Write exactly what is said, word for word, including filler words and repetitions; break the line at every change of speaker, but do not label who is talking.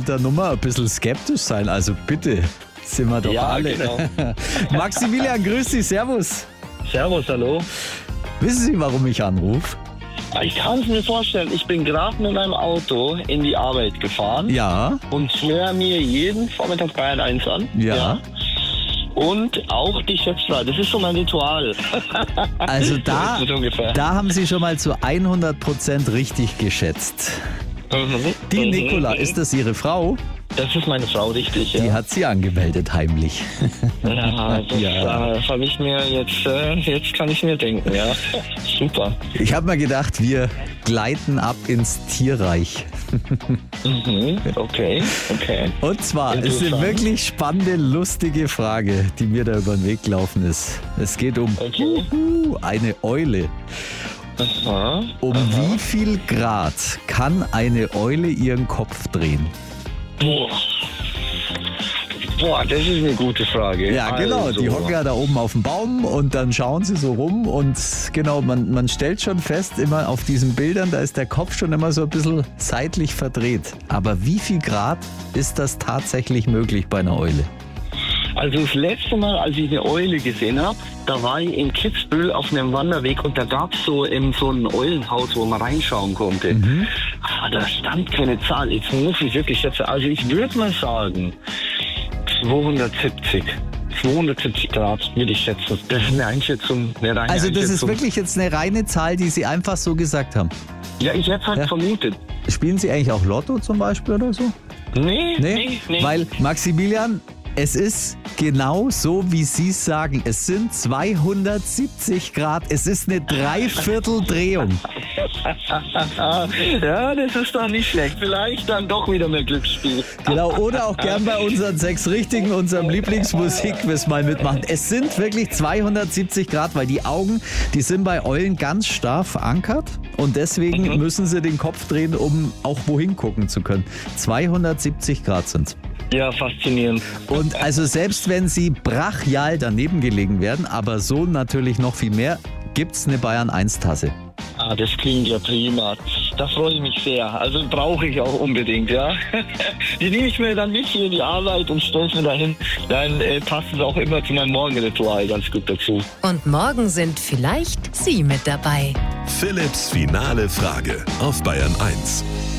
aufgrund der Nummer ein bisschen skeptisch sein. Also bitte, sind wir doch
Ja,
alle.
genau.
Maximilian, grüß dich, servus.
Servus, hallo.
Wissen Sie, warum ich anrufe?
Ich kann es mir vorstellen, ich bin gerade mit meinem Auto in die Arbeit gefahren
Ja,
und höre mir jeden Vormittag Bayern eins an.
ja.
Und auch die Schätzfrage. Das ist so mein Ritual.
Also da,
So ist es ungefähr.
da haben Sie schon mal zu hundert Prozent richtig geschätzt.
Mhm.
Die
Mhm.
Nicola, ist das Ihre Frau?
Das ist meine Frau, richtig, ja.
Die hat Sie angemeldet, heimlich.
Ja, das
Ja.
äh, habe ich mir jetzt, äh, jetzt kann ich mir denken, ja. Super.
Ich habe mir gedacht, wir gleiten ab ins Tierreich.
Mhm. Okay, okay.
Und zwar ist eine
Interessant.
wirklich spannende, lustige Frage, die mir da über den Weg gelaufen ist. Es geht um
Okay.
Huhu, eine Eule.
Aha.
Um wie viel Grad kann eine Eule ihren Kopf drehen?
Boah. Boah, das ist eine gute Frage.
Ja, genau.
Also,
Die hocken ja da oben auf dem Baum und dann schauen sie so rum und genau, man, man stellt schon fest, immer auf diesen Bildern, da ist der Kopf schon immer so ein bisschen seitlich verdreht. Aber wie viel Grad ist das tatsächlich möglich bei einer Eule?
Also das letzte Mal, als ich eine Eule gesehen habe, da war ich in Kitzbühel auf einem Wanderweg und da gab es so, in so ein Eulenhaus, wo man reinschauen konnte.
Mhm.
Aber da stand keine Zahl. Jetzt muss ich wirklich schätzen. Also ich würde mal sagen, zweihundertsiebzig. zweihundertsiebzig Grad würde ich schätzen. Das ist eine Einschätzung, eine reine
Also das ist
Einschätzung.
wirklich jetzt eine reine Zahl, die Sie einfach so gesagt haben.
Ja, ich hätte halt
Ja.
vermutet.
Spielen Sie eigentlich auch Lotto zum Beispiel oder so?
Nee, nee, nee.
Weil, Maximilian, es ist genau so, wie Sie es sagen. Es sind zweihundertsiebzig Grad. Es ist eine Dreivierteldrehung.
Ja, das ist doch nicht schlecht. Vielleicht dann doch wieder mehr Glücksspiel.
Genau, oder auch gern bei unseren sechs Richtigen, unserem Lieblingsmusikquiz mal mitmachen. Es sind wirklich zweihundertsiebzig Grad, weil die Augen, die sind bei Eulen ganz starr verankert und deswegen
Mhm.
müssen sie den Kopf drehen, um auch wohin gucken zu können. zweihundertsiebzig Grad sind's.
Ja, faszinierend.
Und also selbst wenn sie brachial daneben gelegen werden, aber so natürlich noch viel mehr, gibt's eine Bayern eins Tasse.
Ah, das klingt ja prima. Da freue ich mich sehr. Also brauche ich auch unbedingt, ja. Die nehme ich mir dann mit hier in die Arbeit und stelle mir dahin. Dann äh, passt es auch immer zu meinem Morgenritual ganz gut dazu.
Und morgen sind vielleicht Sie mit dabei.
Philipps finale Frage auf Bayern eins.